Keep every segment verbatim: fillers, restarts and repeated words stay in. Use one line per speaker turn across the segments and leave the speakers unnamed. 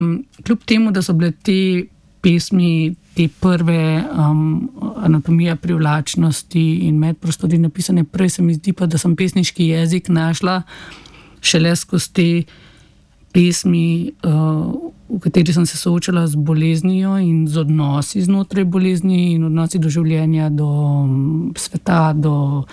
Kljub temu, da so bile te pesmi, te prve um, Anatomija privlačnosti in Medprostori napisane prej, se mi zdi pa, da sem pesniški jezik našla šele skozi te pesmi, uh, v kateri sem se soočala z boleznijo in z odnosi znotraj bolezni in odnosi do življenja, do um, sveta, do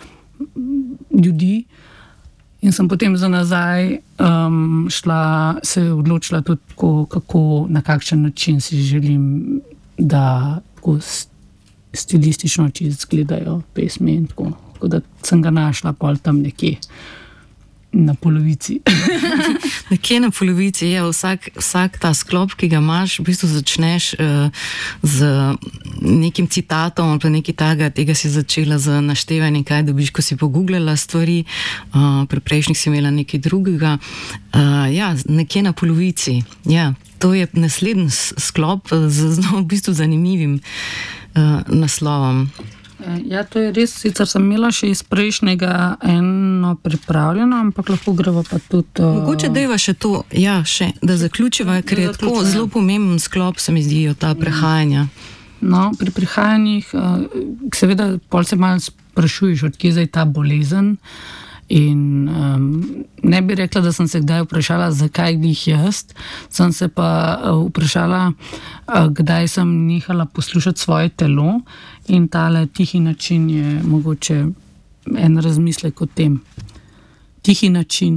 ljudi. In sem potem za nazaj um, šla, se odločila tudi, tako, kako, na kakšen način si želim, da tako stilistično čisto izgledajo pesmi in tako. Tako da sem ga našla pol tam nekje na polovici.
Nekje na polovici je vsak, vsak ta sklop, ki ga imaš, v bistvu začneš uh, z nekim citatom ali pa nekaj taga, tega si začela z naštevanjem, kaj dobiš, ko si pogooglala stvari, uh, pri prejšnjih si imela nekaj drugega. Uh, ja, nekje na polovici. Ja, to je naslednji sklop z zelo v bistvu zanimivim uh, naslovom.
Ja, to je res, sicer sem imela še iz prejšnjega eno pripravljeno, ampak lahko greva pa tudi... Uh...
Mogoče dejva še to, ja, še, da zaključiva, ker je tako zelo pomemben sklop, se mi zdijo ta prehajanja.
No, pri prehajanjih, uh, seveda, pol se malo sprašuješ, odkje zdaj ta bolezen in um, ne bi rekla, da sem se kdaj vprašala, zakaj glih jaz, sem se pa uh, vprašala, uh, kdaj sem nehala poslušati svoje telo. In tale tihi način je mogoče en razmislek o tem. Tihi način.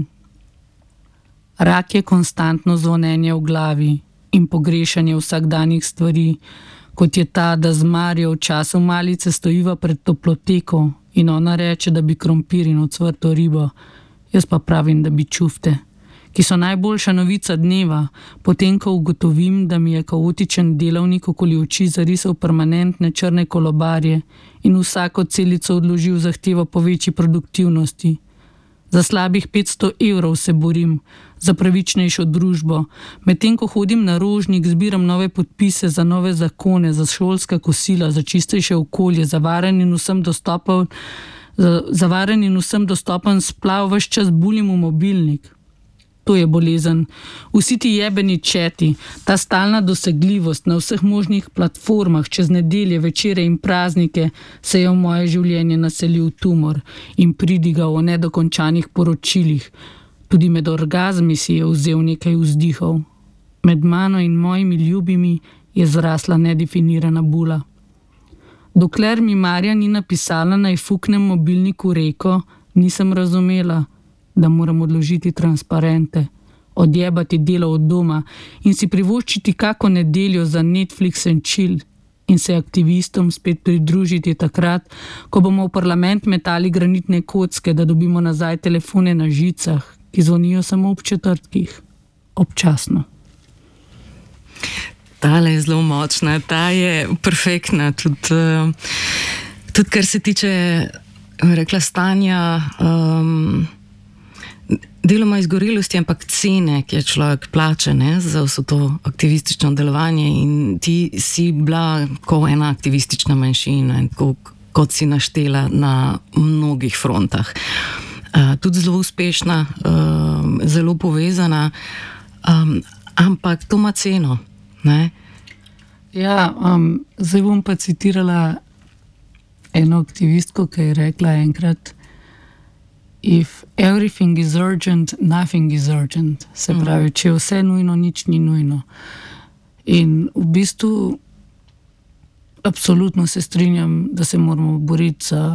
Rak je konstantno zvonjenje v glavi in pogrešanje vsakdanjih stvari, kot je ta, da z Marijo v času malice stojiva pred toploteko in ona reče, da bi krompir in ocvrto ribo, jaz pa pravim, da bi čufte, ki so najboljša novica dneva, potem, ko ugotovim, da mi je kaotičen delavnik okoli oči zarisal permanentne črne kolobarje in vsako celico odložil zahtevo po večji produktivnosti. Za slabih petsto evrov se borim, za pravičnejšo družbo, medtem ko hodim na Rožnik, zbiram nove podpise za nove zakone, za šolska kosila, za čistejše okolje, za varen in vsem dostopen, za, za varen in vsem dostopen splav, ves čas bulim v mobilnik. To je bolezen. Vsi ti jebeni četi, ta stalna dosegljivost na vseh možnih platformah čez nedelje, večere in praznike se je v moje življenje naselil tumor in pridigal o nedokončanih poročilih. Tudi med orgazmi si je vzel nekaj vzdihov. Med mano in mojimi ljubimi je zrasla nedefinirana bula. Dokler mi Marja ni napisala, naj fuknem mobilnik v reko, nisem razumela, da moram odložiti transparente, odjebati delo od doma in si privoščiti kako nedeljo za Netflix and chill in se aktivistom spet pridružiti takrat, ko bomo v parlament metali granitne kocke, da dobimo nazaj telefone na žicah, ki zvonijo samo ob četrtkih, občasno.
Tale je zelo močna, ta je perfektna, tudi, tudi kar se tiče, rekla, stanja um, deloma izgorelosti, ampak cene, ki je človek plače, ne, za vso to aktivistično delovanje in ti si bila kot ena aktivistična manjšina in kot, kot si naštela na mnogih frontah. Uh, tudi zelo uspešna, uh, zelo povezana, um, ampak to ima ceno, ne?
Ja, um, zdaj bom pa citirala eno aktivistko, ki je rekla enkrat: If everything is urgent, nothing is urgent. Se pravi, če je vse nujno, nič ni nujno. In v bistvu absolutno se strinjam, da se moramo boriti za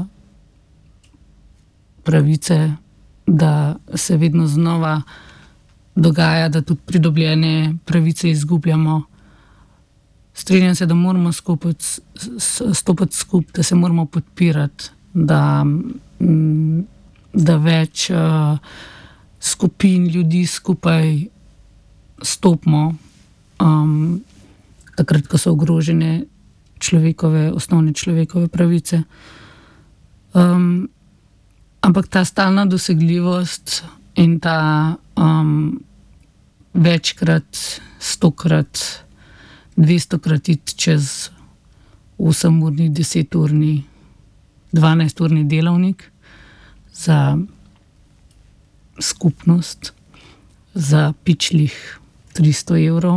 pravice, da se vedno znova dogaja, da tudi pridobljene pravice izgubljamo. Strinjam se, da moramo skupaj stopiti skupaj, da se moramo podpirati, da mm, da več uh, skupin ljudi skupaj stopimo, um, takrat, ko so ogrožene človekove, osnovne človekove pravice. Um, ampak ta stalna dosegljivost in ta um, večkrat, stokrat, dvestokrat iti čez osemurni, deseturni, dvanajsturni delavnik za skupnost, za pičlih tristo evrov.